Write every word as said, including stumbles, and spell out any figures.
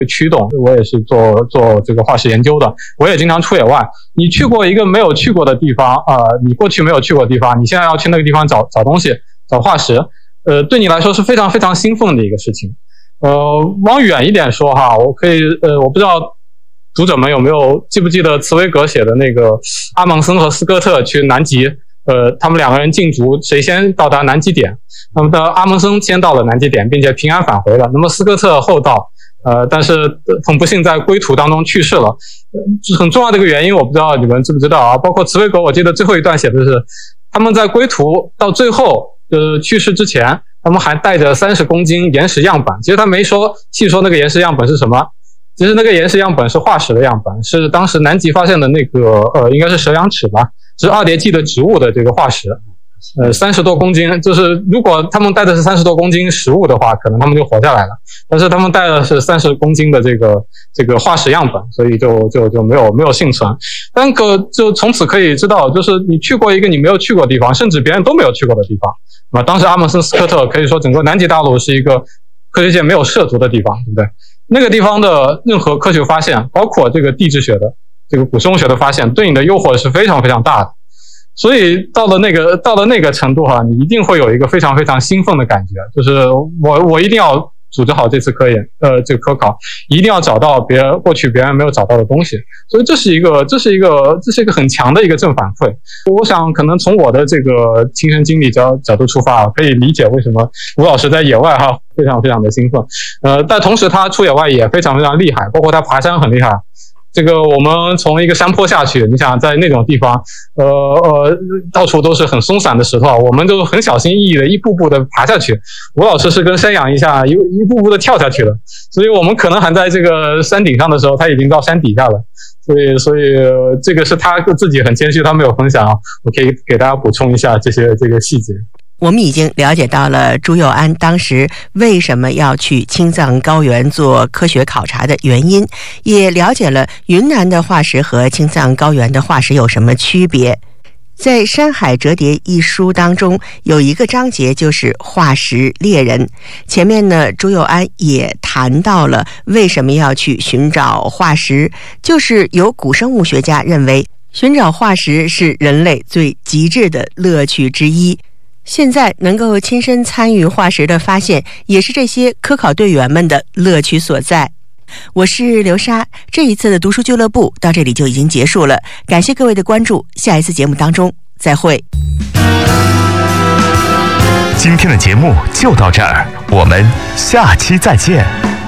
驱动，我也是做做这个化石研究的，我也经常出野外。你去过一个没有去过的地方，呃，你过去没有去过的地方，你现在要去那个地方找找东西，找化石，呃，对你来说是非常非常兴奋的一个事情。呃，往远一点说哈，我可以，呃，我不知道读者们有没有记不记得茨威格写的那个阿蒙森和斯科特去南极，呃，他们两个人竞逐谁先到达南极点。那么的阿蒙森先到了南极点，并且平安返回了。那么斯科特后到，呃，但是很不幸在归途当中去世了。呃、很重要的一个原因，我不知道你们知不知道啊？包括茨威格，我记得最后一段写的是，他们在归途到最后，呃，去世之前，他们还带着三十公斤岩石样本。其实他没说细说那个岩石样本是什么。其实那个岩石样本是化石的样本，是当时南极发现的那个呃，应该是蛇羊齿吧，是二叠纪的植物的这个化石。呃，三十多公斤，就是如果他们带的是三十多公斤食物的话，可能他们就活下来了。但是他们带的是三十公斤的这个这个化石样本，所以就就就没有没有幸存。但可就从此可以知道，就是你去过一个你没有去过的地方，甚至别人都没有去过的地方。那么当时阿蒙森斯科特可以说整个南极大陆是一个科学界没有涉足的地方，对不对？那个地方的任何科学发现，包括这个地质学的、这个古生物学的发现，对你的诱惑是非常非常大的。所以到了那个到了那个程度哈，你一定会有一个非常非常兴奋的感觉，就是我我一定要组织好这次科研，呃，这个科考，一定要找到别人过去别人没有找到的东西。所以这是一个这是一个这是一个很强的一个正反馈。我想可能从我的这个亲身经历角角度出发，可以理解为什么吴老师在野外哈非常非常的兴奋。呃，但同时他出野外也非常非常厉害，包括他爬山很厉害。这个我们从一个山坡下去，你想在那种地方，呃呃，到处都是很松散的石头，我们就很小心翼翼的一步步的爬下去。吴老师是跟山羊一下一一步步的跳下去的，所以我们可能还在这个山顶上的时候，他已经到山底下了。所以，所以这个是他自己很谦虚，他没有分享啊。我可以给大家补充一下这些这个细节。 我们已经了解到了朱佑安当时为什么要去青藏高原做科学考察的原因，也了解了云南的化石和青藏高原的化石有什么区别。在《山海折叠》一书当中，有一个章节就是化石猎人。前面呢，朱佑安也谈到了为什么要去寻找化石，就是有古生物学家认为，寻找化石是人类最极致的乐趣之一。现在能够亲身参与化石的发现，也是这些科考队员们的乐趣所在。我是刘莎，这一次的读书俱乐部到这里就已经结束了，感谢各位的关注，下一次节目当中再会。 今天的节目就到这儿，我们下期再见。